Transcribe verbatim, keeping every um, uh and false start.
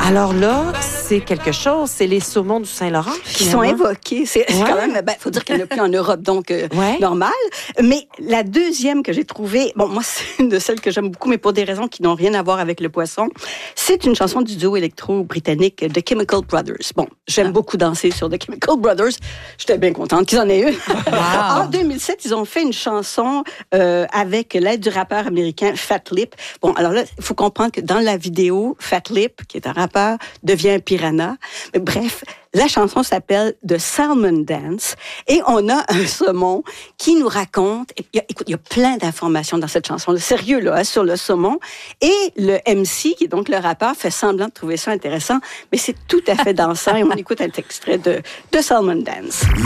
Alors là, c'est quelque chose, c'est les saumons du Saint-Laurent, qui sont évoqués. C'est, c'est ouais. quand même, ben, faut dire qu'il n'y en a plus en Europe, donc euh, ouais. normal. Mais la deuxième que j'ai trouvée, bon, moi, c'est une de celles que j'aime beaucoup, mais pour des raisons qui n'ont rien à voir avec le poisson. C'est une chanson du duo électro-britannique The Chemical Brothers. Bon, j'aime ah. beaucoup danser sur The Chemical Brothers. J'étais bien contente qu'ils en aient une. Wow. En deux mille sept, ils ont fait une chanson euh, avec l'aide du rappeur américain Fat Lip. Bon, alors là, il faut comprendre que dans la vidéo, Fat Lip, qui est un rappeur, devient un piranha. Mais bref, la chanson s'appelle The Salmon Dance et on a un saumon qui nous raconte, il y a, écoute, il y a plein d'informations dans cette chanson, le sérieux là, hein, sur le saumon. Et le M C, qui est donc le rappeur, fait semblant de trouver ça intéressant, mais c'est tout à fait dansant et on écoute un extrait de The Salmon Dance.